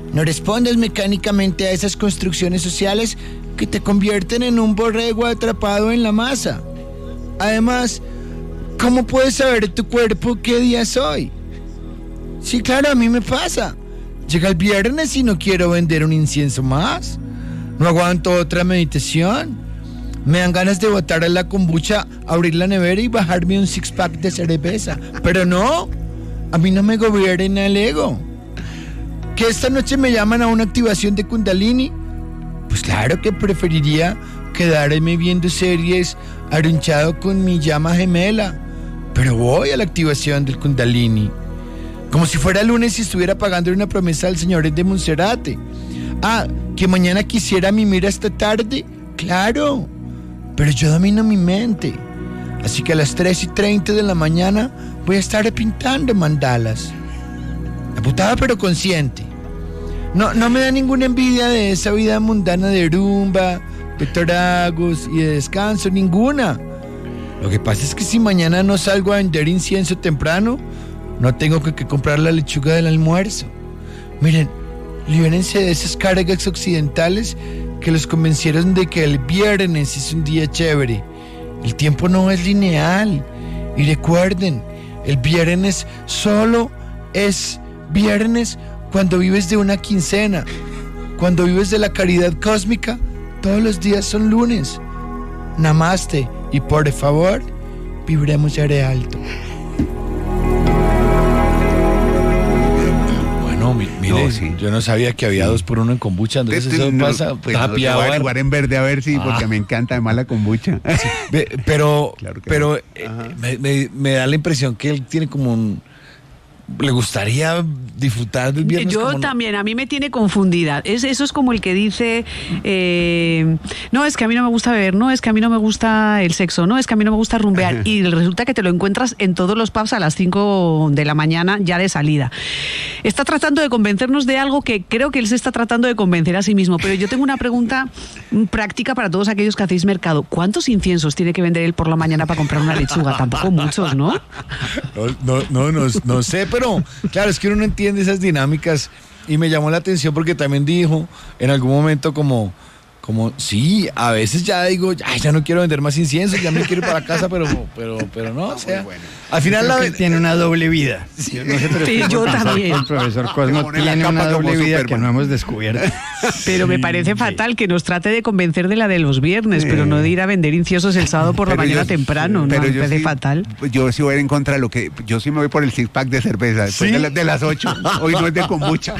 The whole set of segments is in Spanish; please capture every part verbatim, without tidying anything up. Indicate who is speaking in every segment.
Speaker 1: No respondas mecánicamente a esas construcciones sociales que te convierten en un borrego atrapado en la masa. Además, ¿cómo puedes saber tu cuerpo qué día es hoy? Sí, claro, a mí me pasa. Llega el viernes y no quiero vender un incienso más. No aguanto otra meditación. Me dan ganas de botar a la kombucha, abrir la nevera y bajarme un six-pack de cerveza. Pero no, a mí no me gobierna el ego. ¿Que esta noche me llaman a una activación de Kundalini? Pues claro que preferiría quedarme viendo series arrunchado con mi llama gemela. Pero voy a la activación del Kundalini. Como si fuera lunes y estuviera pagando una promesa al señor de Monserrate. Ah, que mañana quisiera mimir hasta tarde. Claro, pero yo domino mi mente. Así que a las tres y treinta de la mañana voy a estar pintando mandalas. Aputada pero consciente. No, no me da ninguna envidia de esa vida mundana de rumba, de tragos y de descanso, ninguna. Lo que pasa es que si mañana no salgo a vender incienso temprano, no tengo que, que comprar la lechuga del almuerzo. Miren, libérense de esas cargas occidentales que los convencieron de que el viernes es un día chévere. El tiempo no es lineal. Y recuerden, el viernes solo es viernes cuando vives de una quincena. Cuando vives de la caridad cósmica, todos los días son lunes. Namaste y por favor, vibremos aire alto. Bueno, mi, mire, no, sí. Yo no sabía que había sí. dos por uno en kombucha, entonces este, eso no, pasa.
Speaker 2: Pues no, voy a averiguar en verde a ver si, ah. porque me encanta además la kombucha.
Speaker 1: Sí, pero, claro pero no. eh, me, me, me da la impresión que él tiene como un... ¿Le gustaría disfrutar del viernes?
Speaker 3: Yo también, a mí me tiene confundida. Es, eso es como el que dice, eh, no, es que a mí no me gusta beber, no, es que a mí no me gusta el sexo, no, es que a mí no me gusta rumbear. Y resulta que te lo encuentras en todos los pubs a las cinco de la mañana ya de salida. Está tratando de convencernos de algo que creo que él se está tratando de convencer a sí mismo. Pero yo tengo una pregunta práctica para todos aquellos que hacéis mercado. ¿Cuántos inciensos tiene que vender él por la mañana para comprar una lechuga? Tampoco muchos, ¿no?
Speaker 1: No, no, no, no, no sé, pero Pero, claro, es que uno no entiende esas dinámicas y me llamó la atención porque también dijo en algún momento como, como sí, a veces ya digo, ay, ya no quiero vender más incienso, ya me quiero ir para casa, pero, pero, pero no, o sea, bueno. Al final la
Speaker 4: que tiene una doble vida.
Speaker 3: Sí, no sé, pero sí, yo también.
Speaker 4: El profesor Cosmo tiene una doble vida Superman. Que no hemos descubierto.
Speaker 3: Pero me parece fatal que nos trate de convencer de la de los viernes, sí. pero no de ir a vender inciensos el sábado por la pero mañana yo, temprano, pero ¿no? Me parece sí, fatal.
Speaker 2: Yo sí voy a ir en contra de lo que... Yo sí me voy por el six-pack de cerveza después ¿Sí? de, la, de las ocho. Hoy no es de kombucha.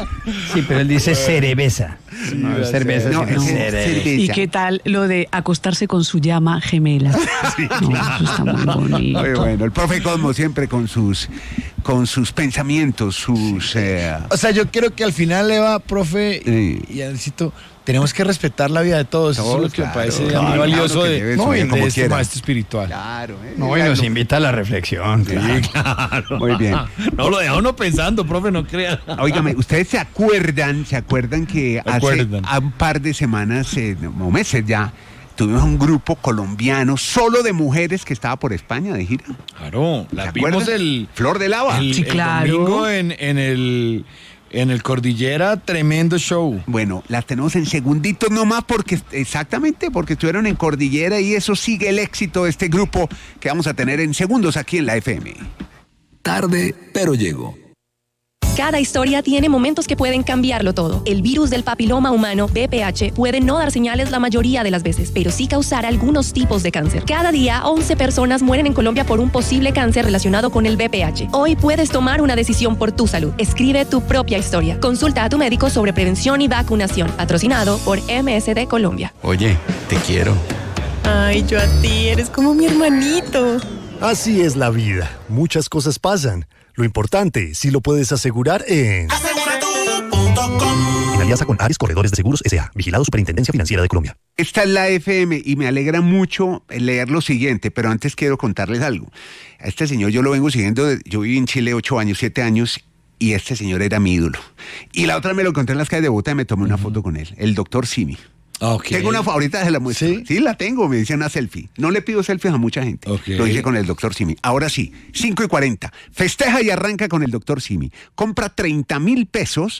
Speaker 4: Sí, pero él dice cerveza. Sí, no es cerveza, no, sino cerveza.
Speaker 3: ¿Y qué tal lo de acostarse con su llama gemela? Sí, no, claro. Eso está muy bonito.
Speaker 2: Muy bueno, el profe Cosmo siempre con sus con sus pensamientos, sus... Eh...
Speaker 1: O sea, yo quiero que al final, Eva, profe, sí. y Alcito, tenemos que respetar la vida de todos. Eso es lo que claro, me parece claro, muy valioso claro de, no, de, de este maestro espiritual.
Speaker 2: Claro. Eh,
Speaker 4: no, y nos invita a la reflexión.
Speaker 1: Sí, claro. claro.
Speaker 2: Muy bien.
Speaker 1: No, lo deja uno pensando, profe, no crea.
Speaker 2: Óigame, ¿ustedes se acuerdan, se acuerdan que acuerdan. hace un par de semanas, eh, o meses ya, tuvimos un grupo colombiano solo de mujeres que estaba por España de gira?
Speaker 1: Claro, la vimos el...
Speaker 2: Flor de Lava.
Speaker 1: El,
Speaker 3: sí, claro.
Speaker 1: El domingo en, en el... En el Cordillera, tremendo show.
Speaker 2: Bueno, las tenemos en segunditos nomás porque, exactamente, porque estuvieron en Cordillera y eso sigue el éxito de este grupo que vamos a tener en segundos aquí en la F M.
Speaker 5: Tarde, pero llego.
Speaker 6: Cada historia tiene momentos que pueden cambiarlo todo. El virus del papiloma humano, V P H, puede no dar señales la mayoría de las veces, pero sí causar algunos tipos de cáncer. Cada día, once personas mueren en Colombia por un posible cáncer relacionado con el V P H. Hoy puedes tomar una decisión por tu salud. Escribe tu propia historia. Consulta a tu médico sobre prevención y vacunación. Patrocinado por M S D Colombia.
Speaker 5: Oye, te quiero.
Speaker 7: Ay, yo a ti, eres como mi hermanito.
Speaker 8: Así es la vida. Muchas cosas pasan. Lo importante, si lo puedes asegurar en...
Speaker 9: aseguratu punto com.
Speaker 8: En alianza con Ares Corredores de Seguros S A. Vigilado Superintendencia Financiera de Colombia.
Speaker 2: Esta es la F M y me alegra mucho leer lo siguiente, pero antes quiero contarles algo. A este señor yo lo vengo siguiendo, de, yo viví en Chile ocho años, siete años, y este señor era mi ídolo. Y la otra me lo encontré en las calles de Bogotá y me tomé una uh-huh. foto con él, el doctor Simi.
Speaker 1: Okay.
Speaker 2: Tengo una favorita, se la muestro. ¿Sí? Sí, la tengo, me dice una selfie. No le pido selfies a mucha gente. Okay. Lo hice con el doctor Simi. Ahora sí, cinco y cuarenta. Festeja y arranca con el doctor Simi. Compra treinta mil pesos